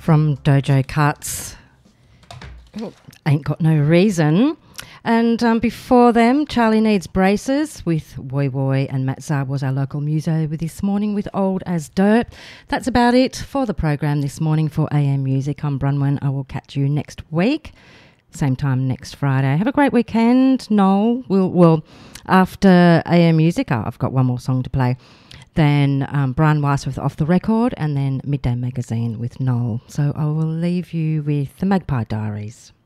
from Dojo Cuts. Ain't Got No Reason. And before them, Charlie Needs Braces with Woy Woy, and Matt Zaab was our local muso with this morning with Old as Dirt. That's about it for the program this morning for AM Music. I'm Bronwyn. I will catch you next week, same time next Friday. Have a great weekend, Noel. We'll after AM Music, I've got one more song to play. Then Brian Weiss with Off the Record, and then Midday Magazine with Noel. So I will leave you with the Magpie Diaries.